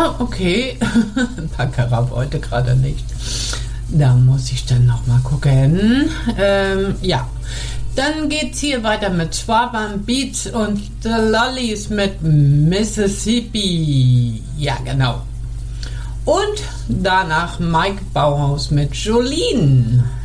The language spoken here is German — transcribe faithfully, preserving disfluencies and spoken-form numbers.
Okay, Baccarat heute gerade nicht. Da muss ich dann noch mal gucken. Ähm, ja, dann geht's hier weiter mit Schwaben Beats und The Lollies mit Mississippi. Ja, genau. Und danach Mike Bauhaus mit Jolene.